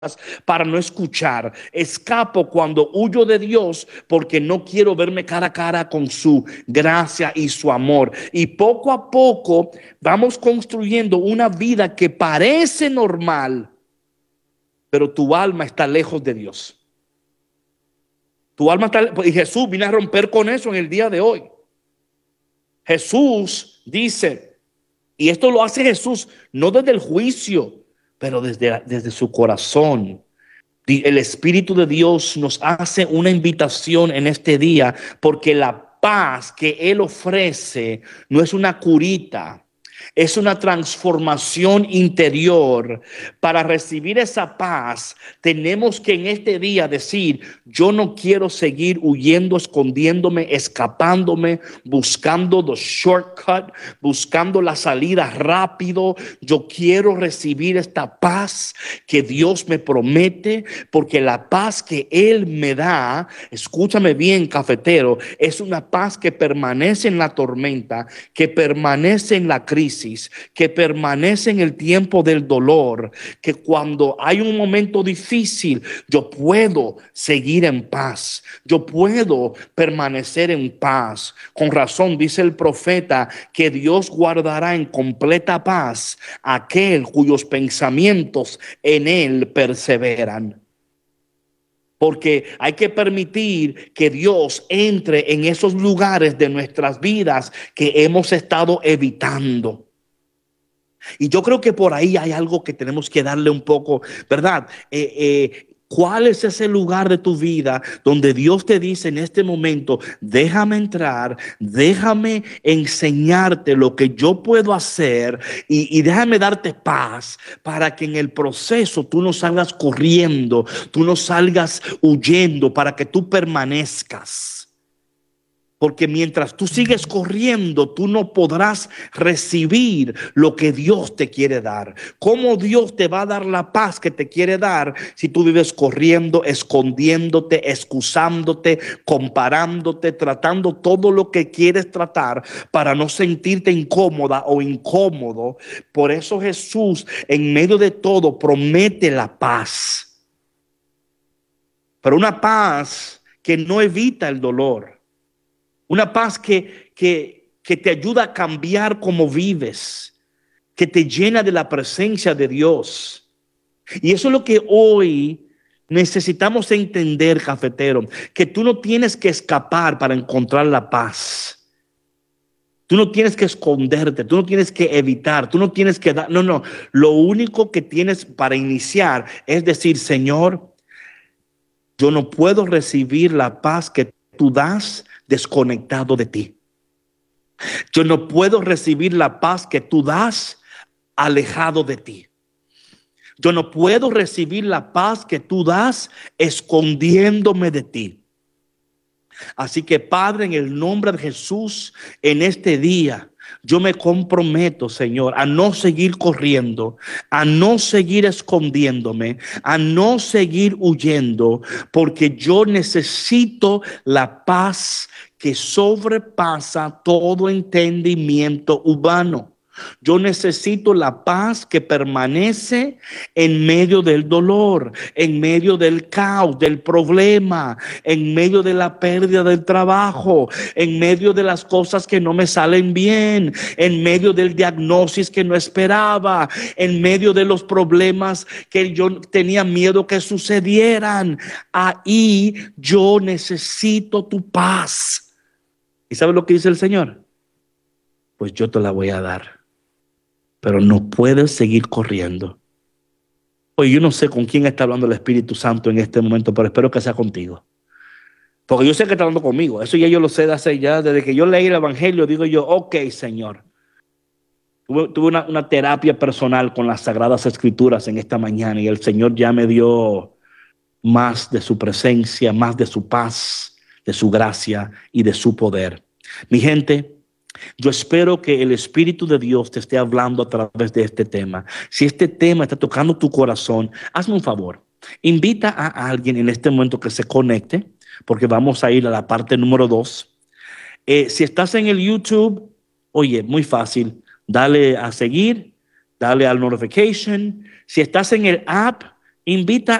para no escuchar. Escapo cuando huyo de Dios porque no quiero verme cara a cara con su gracia y su amor. Y poco a poco vamos construyendo una vida que parece normal, pero tu alma está lejos de Dios. Tu alma está, y Jesús viene a romper con eso en el día de hoy. Jesús dice, y esto lo hace Jesús no desde el juicio, pero desde su corazón. El Espíritu de Dios nos hace una invitación en este día, porque la paz que Él ofrece no es una curita, es una transformación interior. Para recibir esa paz, tenemos que en este día decir: yo no quiero seguir huyendo, escondiéndome, escapándome, buscando the shortcut, buscando la salida rápido. Yo quiero recibir esta paz que Dios me promete, porque la paz que Él me da, escúchame bien, cafetero, es una paz que permanece en la tormenta, que permanece en la crisis, que permanece en el tiempo del dolor, que cuando hay un momento difícil yo puedo seguir en paz, yo puedo permanecer en paz. Con razón dice el profeta que Dios guardará en completa paz aquel cuyos pensamientos en Él perseveran. Porque hay que permitir que Dios entre en esos lugares de nuestras vidas que hemos estado evitando. Y yo creo que por ahí hay algo que tenemos que darle un poco, ¿verdad? ¿Cuál es ese lugar de tu vida donde Dios te dice en este momento: déjame entrar, déjame enseñarte lo que yo puedo hacer y déjame darte paz, para que en el proceso tú no salgas corriendo, tú no salgas huyendo, para que tú permanezcas? Porque mientras tú sigues corriendo, tú no podrás recibir lo que Dios te quiere dar. ¿Cómo Dios te va a dar la paz que te quiere dar si tú vives corriendo, escondiéndote, excusándote, comparándote, tratando todo lo que quieres tratar para no sentirte incómoda o incómodo? Por eso Jesús, en medio de todo, promete la paz. Pero una paz que no evita el dolor. Una paz que te ayuda a cambiar cómo vives, que te llena de la presencia de Dios. Y eso es lo que hoy necesitamos entender, cafetero, que tú no tienes que escapar para encontrar la paz. Tú no tienes que esconderte, tú no tienes que evitar, tú no tienes que dar, no. Lo único que tienes para iniciar es decir: Señor, yo no puedo recibir la paz que tú das desconectado de ti. Yo no puedo recibir la paz que tú das alejado de ti. Yo no puedo recibir la paz que tú das escondiéndome de ti. Así que, Padre, en el nombre de Jesús, en este día, yo me comprometo, Señor, a no seguir corriendo, a no seguir escondiéndome, a no seguir huyendo, porque yo necesito la paz que sobrepasa todo entendimiento humano. Yo necesito la paz que permanece en medio del dolor, en medio del caos, del problema, en medio de la pérdida del trabajo, en medio de las cosas que no me salen bien, en medio del diagnóstico que no esperaba, en medio de los problemas que yo tenía miedo que sucedieran. Ahí yo necesito tu paz. ¿Y sabes lo que dice el Señor? Pues yo te la voy a dar. Pero no puedes seguir corriendo. Oye, yo no sé con quién está hablando el Espíritu Santo en este momento, pero espero que sea contigo. Porque yo sé que está hablando conmigo. Eso ya yo lo sé desde que yo leí el Evangelio. Digo yo: ok, Señor. Tuve una terapia personal con las Sagradas Escrituras en esta mañana, y el Señor ya me dio más de su presencia, más de su paz, de su gracia y de su poder. Mi gente, yo espero que el Espíritu de Dios te esté hablando a través de este tema. Si este tema está tocando tu corazón, hazme un favor. Invita a alguien en este momento que se conecte, porque vamos a ir a la parte número 2. Si estás en el YouTube, oye, muy fácil. Dale a seguir, dale al notification. Si estás en el app, invita